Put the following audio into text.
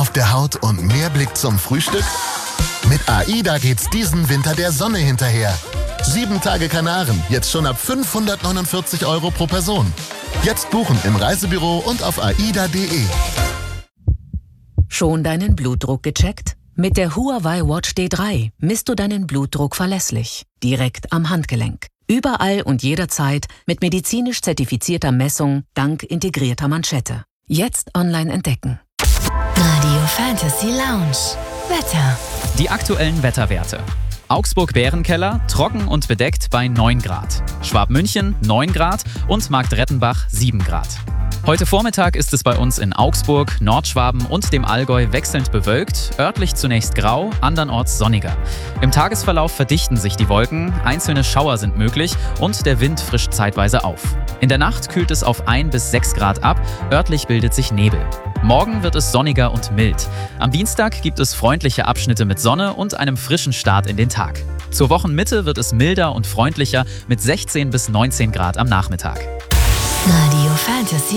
auf der Haut und mehr Blick zum Frühstück? Mit AIDA geht's diesen Winter der Sonne hinterher. 7 Tage Kanaren, jetzt schon ab 549 € pro Person. Jetzt buchen im Reisebüro und auf aida.de. Schon deinen Blutdruck gecheckt? Mit der Huawei Watch D3 misst du deinen Blutdruck verlässlich, direkt am Handgelenk. Überall und jederzeit mit medizinisch zertifizierter Messung dank integrierter Manschette. Jetzt online entdecken. Radio Fantasy Lounge. Wetter. Die aktuellen Wetterwerte. Augsburg-Bärenkeller, trocken und bedeckt bei 9 Grad. Schwabmünchen 9 Grad und Marktrettenbach 7 Grad. Heute Vormittag ist es bei uns in Augsburg, Nordschwaben und dem Allgäu wechselnd bewölkt, örtlich zunächst grau, andernorts sonniger. Im Tagesverlauf verdichten sich die Wolken, einzelne Schauer sind möglich und der Wind frischt zeitweise auf. In der Nacht kühlt es auf 1 bis 6 Grad ab, örtlich bildet sich Nebel. Morgen wird es sonniger und mild. Am Dienstag gibt es freundliche Abschnitte mit Sonne und einem frischen Start in den Tag. Zur Wochenmitte wird es milder und freundlicher mit 16 bis 19 Grad am Nachmittag. Radio Fantasy